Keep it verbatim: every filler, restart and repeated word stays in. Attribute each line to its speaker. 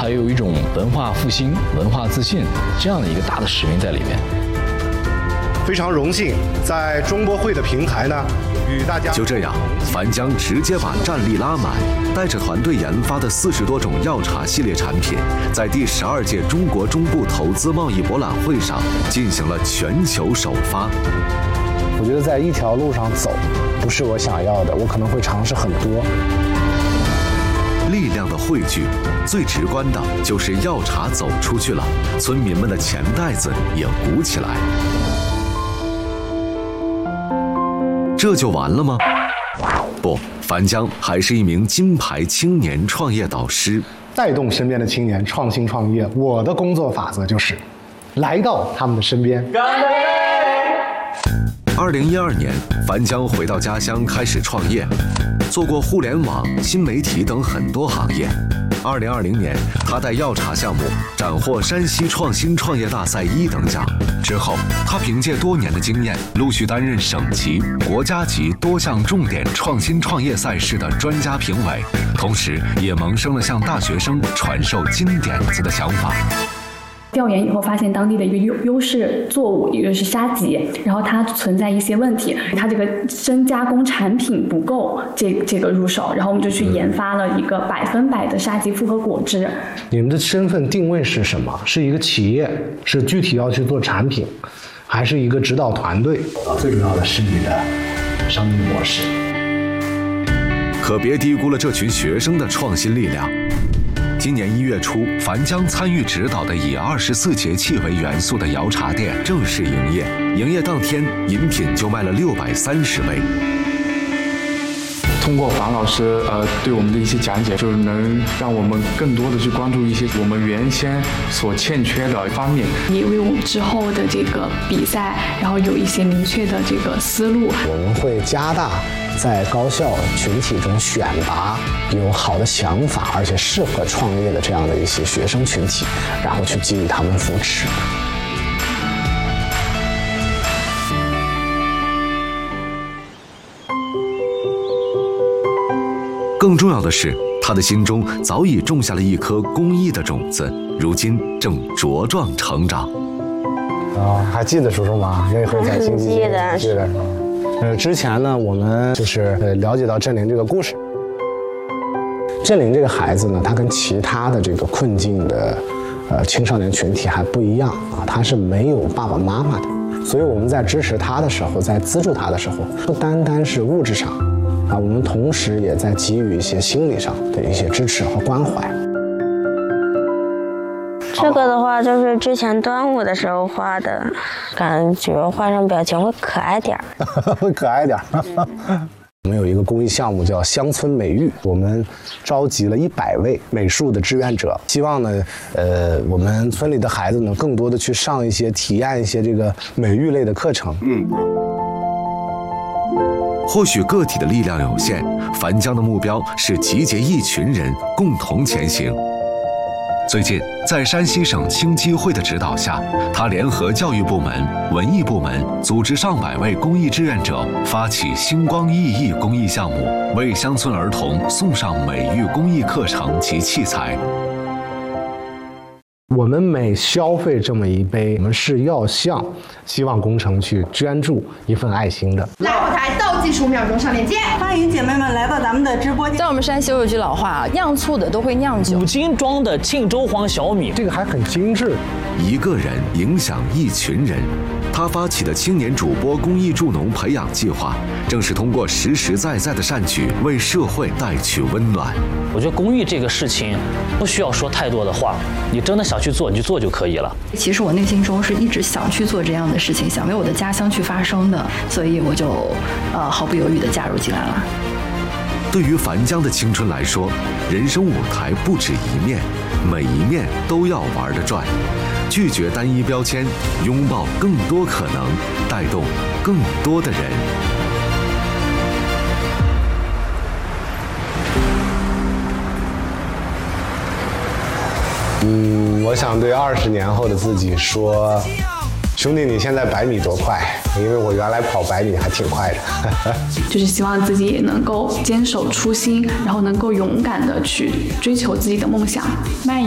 Speaker 1: 还有一种文化复兴、文化自信这样的一个大的使命在里面。
Speaker 2: 非常荣幸在中博会的平台呢，与大家
Speaker 3: 就这样，樊江直接把战力拉满，带着团队研发的四十多种药茶系列产品，在第十二届中国中部投资贸易博览会上进行了全球首发。
Speaker 4: 我觉得在一条路上走，不是我想要的，我可能会尝试很多。
Speaker 3: 力量的汇聚，最直观的就是药茶走出去了，村民们的钱袋子也鼓起来。这就完了吗？不，樊江还是一名金牌青年创业导师，
Speaker 4: 带动身边的青年创新创业。我的工作法则就是来到他们的身边。
Speaker 3: 二零一二年，樊江回到家乡开始创业，做过互联网、新媒体等很多行业。二零二零年，他带药茶项目斩获山西创新创业大赛一等奖。之后，他凭借多年的经验，陆续担任省级、国家级多项重点创新创业赛事的专家评委，同时也萌生了向大学生传授金点子的想法。
Speaker 5: 调研以后发现当地的一个优优势作物，也就是沙棘，然后它存在一些问题，它这个深加工产品不够这这个入手，然后我们就去研发了一个百分百的沙棘复合果汁。
Speaker 4: 你们的身份定位是什么？是一个企业，是具体要去做产品，还是一个指导团队？最主要的是你的商业模式。
Speaker 3: 可别低估了这群学生的创新力量。今年一月初，樊江参与指导的以二十四节气为元素的摇茶店正式营业。营业当天，饮品就卖了六百三十杯。
Speaker 6: 通过樊老师呃对我们的一些讲解，就能让我们更多的去关注一些我们原先所欠缺的方面，
Speaker 5: 也为我们之后的这个比赛，然后有一些明确的这个思路。
Speaker 4: 我们会加大在高校群体中选拔有好的想法而且适合创业的这样的一些学生群体，然后去给予他们扶持。
Speaker 3: 更重要的是，他的心中早已种下了一颗公益的种子，如今正茁壮成长。
Speaker 4: 哦，还记得叔叔吗？那会在经济
Speaker 7: 记得
Speaker 4: 记得。呃，之前呢，我们就是呃了解到振林这个故事。振林这个孩子呢，他跟其他的这个困境的呃青少年群体还不一样啊，他是没有爸爸妈妈的，所以我们在支持他的时候，在资助他的时候，不单单是物质上啊，我们同时也在给予一些心理上的一些支持和关怀。
Speaker 7: 这个的话就是之前端午的时候画的，感觉画上表情会可爱点儿，
Speaker 4: 会可爱点儿。我们有一个公益项目叫乡村美育，我们召集了一百位美术的志愿者，希望呢，呃，我们村里的孩子呢，更多的去上一些、体验一些这个美育类的课程。嗯。
Speaker 3: 或许个体的力量有限，樊江的目标是集结一群人共同前行。最近，在山西省青基会的指导下，他联合教育部门、文艺部门，组织上百位公益志愿者，发起星光熠熠公益项目，为乡村儿童送上美育公益课程及器材。
Speaker 4: 我们每消费这么一杯，我们是要向希望工程去捐助一份爱心的。
Speaker 8: 来后台倒计十五秒钟上链接，
Speaker 9: 欢迎姐妹们来到咱们的直播间。
Speaker 10: 在我们山西有句老话啊，酿醋的都会酿酒。
Speaker 11: 五斤装的庆州黄小米，
Speaker 4: 这个还很精致。
Speaker 3: 一个人影响一群人，他发起的青年主播公益助农培养计划，正是通过实实在在的善举，为社会带去温暖。
Speaker 11: 我觉得公益这个事情，不需要说太多的话，你真的想去做，你就做就可以了。
Speaker 12: 其实我内心中是一直想去做这样的事情，想为我的家乡去发声的，所以我就呃毫不犹豫地加入进来了。
Speaker 3: 对于樊江的青春来说，人生舞台不止一面，每一面都要玩得转。拒绝单一标签，拥抱更多可能，带动更多的人。
Speaker 4: 嗯，我想对二十年后的自己说，兄弟，你现在百米多快？因为我原来跑百米还挺快的。
Speaker 5: 就是希望自己也能够坚守初心，然后能够勇敢的去追求自己的梦想。慢